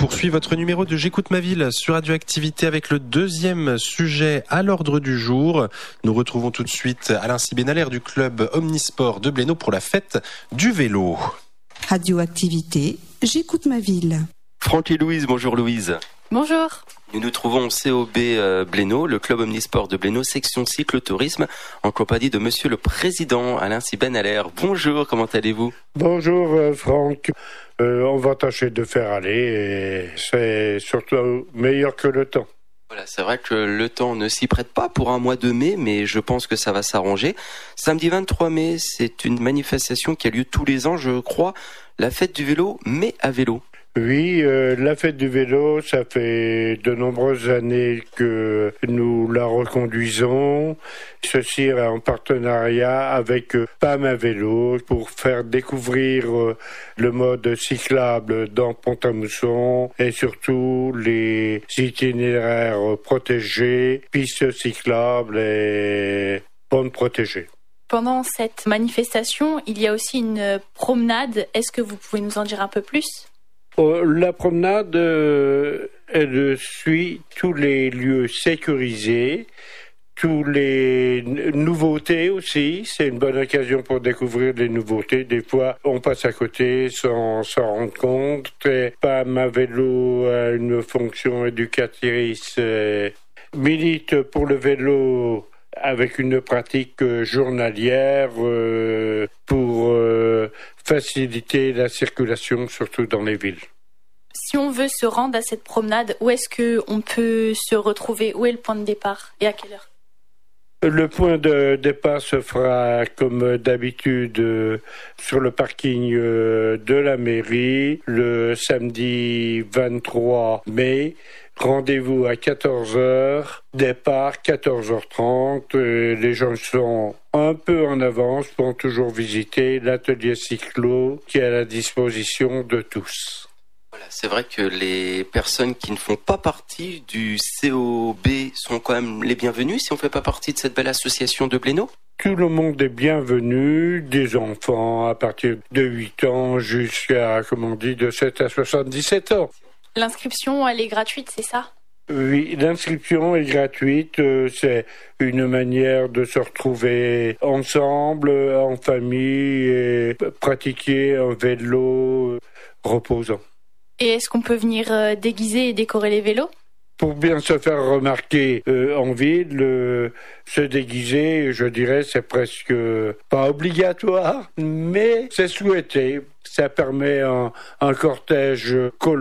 poursuit votre numéro de J'écoute ma ville sur Radioactivité avec le deuxième sujet à l'ordre du jour. Nous retrouvons tout de suite Alain Sibénalaire du club Omnisport de Blénaud pour la fête du vélo. Radioactivité, J'écoute ma ville. Franck et Louise, bonjour Louise. Bonjour. Nous nous trouvons au COB Blénaud, le club Omnisport de Blénaud, section cyclotourisme, en compagnie de monsieur le président Alain Sibénalaire. Bonjour, comment allez-vous ? Bonjour Franck, on va tâcher de faire aller et c'est surtout meilleur que le temps. Voilà, c'est vrai que le temps ne s'y prête pas pour un mois de mai, mais je pense que ça va s'arranger. Samedi 23 mai, c'est une manifestation qui a lieu tous les ans, je crois, la fête du vélo, mais à vélo. Oui, la fête du vélo, ça fait de nombreuses années que nous la reconduisons. Ceci en partenariat avec PAM à vélo pour faire découvrir le mode cyclable dans Pont-à-Mousson et surtout les itinéraires protégés, pistes cyclables et bandes protégées. Pendant cette manifestation, il y a aussi une promenade. Est-ce que vous pouvez nous en dire un peu plus ? La promenade, elle suit tous les lieux sécurisés, tous les nouveautés aussi. C'est une bonne occasion pour découvrir les nouveautés. Des fois, on passe à côté sans s'en rendre compte. PAM à vélo a une fonction éducatrice, milite pour le vélo avec une pratique journalière pour faciliter la circulation, surtout dans les villes. Si on veut se rendre à cette promenade, où est-ce qu'on peut se retrouver ? Où est le point de départ et à quelle heure ? Le point de départ se fera comme d'habitude sur le parking de la mairie le samedi 23 mai. Rendez-vous à 14h, départ 14h30. Les gens sont un peu en avance pour toujours visiter l'atelier cyclo qui est à la disposition de tous. Voilà, c'est vrai que les personnes qui ne font pas partie du COB sont quand même les bienvenus si on ne fait pas partie de cette belle association de Blénaud. Tout le monde est bienvenu, des enfants à partir de 8 ans jusqu'à, de 7 à 77 ans. L'inscription, elle est gratuite, c'est ça ? Oui, l'inscription est gratuite. C'est une manière de se retrouver ensemble, en famille, et pratiquer un vélo reposant. Et est-ce qu'on peut venir déguiser et décorer les vélos ? Pour bien se faire remarquer en ville, se déguiser, je dirais, c'est presque pas obligatoire, mais c'est souhaité. Ça permet un cortège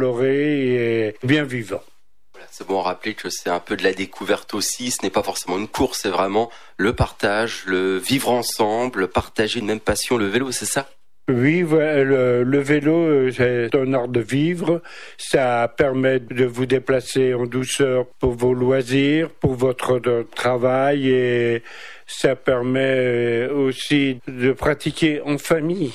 coloré et bien vivant. Voilà, c'est bon à rappeler que c'est un peu de la découverte aussi. Ce n'est pas forcément une course, c'est vraiment le partage, le vivre ensemble, partager une même passion, le vélo, c'est ça ? Oui, le vélo, c'est un art de vivre. Ça permet de vous déplacer en douceur pour vos loisirs, pour votre travail, et ça permet aussi de pratiquer en famille.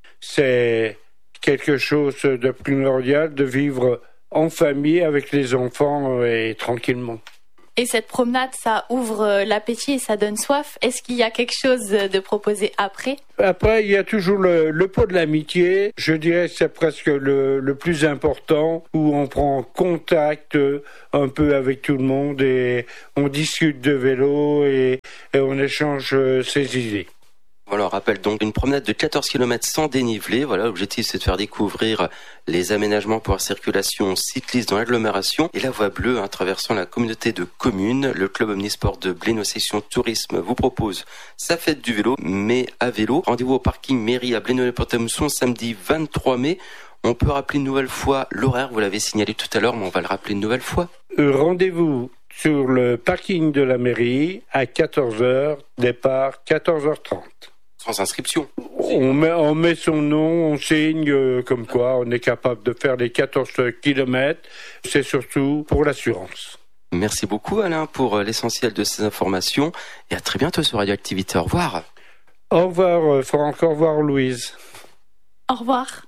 C'est quelque chose de primordial de vivre en famille avec les enfants et tranquillement. Et cette promenade, ça ouvre l'appétit et ça donne soif. Est-ce qu'il y a quelque chose de proposé après ? Après, il y a toujours le pot de l'amitié. Je dirais que c'est presque le plus important, où on prend contact un peu avec tout le monde et on discute de vélo et on échange ses idées. Voilà, on rappelle donc une promenade de 14 km sans dénivelé. Voilà, l'objectif c'est de faire découvrir les aménagements pour la circulation cycliste dans l'agglomération et la voie bleue traversant la communauté de communes. Le club Omnisport de Blénaud Section Tourisme vous propose sa fête du vélo, mais à vélo. Rendez-vous au parking mairie à Blénaud-les-Pont-à-Mousson samedi 23 mai. On peut rappeler une nouvelle fois l'horaire, vous l'avez signalé tout à l'heure, mais on va le rappeler une nouvelle fois. Rendez-vous sur le parking de la mairie à 14h, départ 14h30. Sans inscription. On met son nom, on signe comme quoi on est capable de faire les 14 km. C'est surtout pour l'assurance. Merci beaucoup Alain pour l'essentiel de ces informations et à très bientôt sur Radioactivité. Au revoir. Au revoir Franck, au revoir Louise. Au revoir.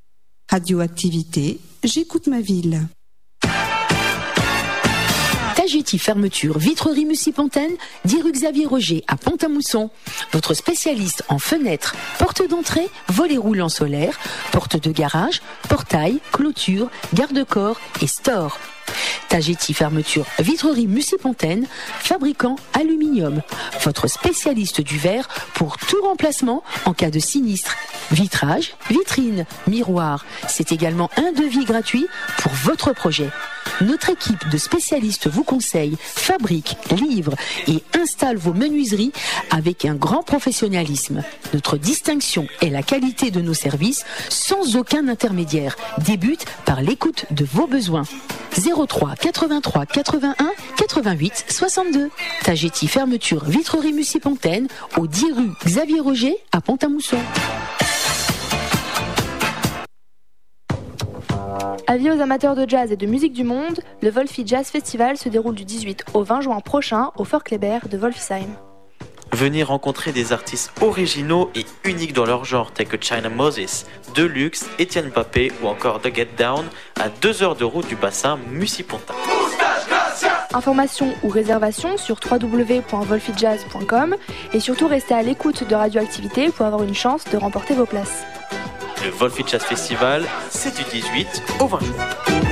Radioactivité, J'écoute ma ville. Tagetti Fermeture Vitrerie Mussy-Pontaine, 10 rue Xavier Roger à Pont-à-Mousson. Votre spécialiste en fenêtres, portes d'entrée, volets roulants solaires, portes de garage, portail, clôture, garde-corps et store. Tagetti Fermeture Vitrerie Mussy-Pontaine, fabricant aluminium. Votre spécialiste du verre pour tout remplacement en cas de sinistre. Vitrage, vitrine, miroir. C'est également un devis gratuit pour votre projet. Notre équipe de spécialistes vous conseille, fabrique, livre et installe vos menuiseries avec un grand professionnalisme. Notre distinction est la qualité de nos services sans aucun intermédiaire. Débute par l'écoute de vos besoins. 03 83 81 88 62. Tagetti Fermeture Vitrerie Mussy-Pontaine au 10 rue Xavier Roger à Pont-à-Mousson. Avis aux amateurs de jazz et de musique du monde, le Wolfi Jazz Festival se déroule du 18 au 20 juin prochain au Fort Kléber de Wolfsheim. Venez rencontrer des artistes originaux et uniques dans leur genre tels que China Moses, Deluxe, Etienne Papé ou encore The Get Down à 2 heures de route du bassin Mussy-Pontaine. Informations ou réservations sur www.wolfijazz.com et surtout restez à l'écoute de Radioactivité pour avoir une chance de remporter vos places. Le Wolfi Jazz Festival, c'est du 18 au 20 juin.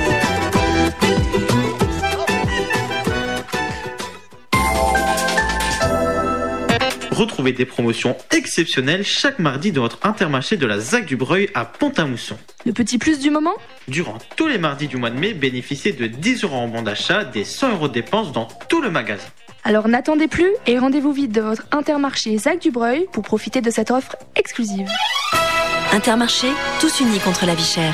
Retrouvez des promotions exceptionnelles chaque mardi dans votre Intermarché de la ZAC du Breuil à Pont-à-Mousson. Le petit plus du moment ? Durant tous les mardis du mois de mai, bénéficiez de 10 € en bon d'achat, des 100 € de dépenses dans tout le magasin. Alors n'attendez plus et rendez-vous vite de votre Intermarché ZAC du Breuil pour profiter de cette offre exclusive. Intermarché, tous unis contre la vie chère.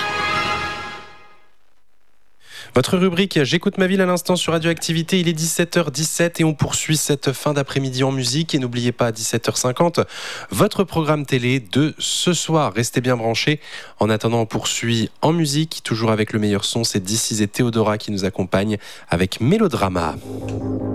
Votre rubrique J'écoute ma ville à l'instant sur Radioactivité, il est 17h17 et on poursuit cette fin d'après-midi en musique. Et n'oubliez pas à 17h50, votre programme télé de ce soir. Restez bien branchés. En attendant, on poursuit en musique, toujours avec le meilleur son. C'est DC's et Théodora qui nous accompagnent avec Mélodrama.